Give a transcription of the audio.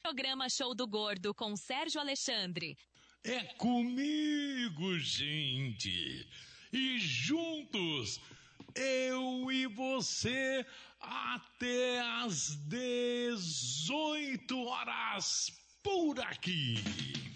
Programa Show do Gordo com Sérgio Alexandre. É comigo, gente. E juntos, eu e você, até às 18 horas por aqui.